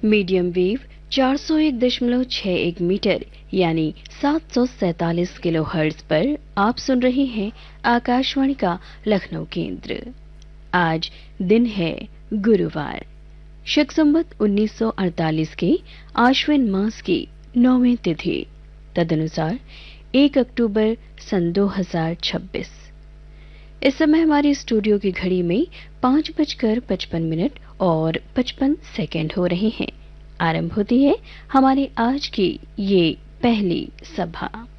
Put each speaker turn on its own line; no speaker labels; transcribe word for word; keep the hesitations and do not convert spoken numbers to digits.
Medium wave चार सौ एक दशमलव छह एक मीटर यानी सात सौ सैतालीस किलो हर्ट्ज पर आप सुन रहे हैं आकाशवाणी का लखनऊ केंद्र। आज दिन है गुरुवार, शक संवत उन्नीस सौ अड़तालीस के आश्विन मास की नौवीं तिथि, तदनुसार एक अक्टूबर सन दो हजार छब्बीस। इस समय हमारी स्टूडियो की घड़ी में पाँच बजकर पचपन मिनट और पचपन सेकेंड हो रहे हैं। आरंभ होती है हमारे आज की ये पहली सभा।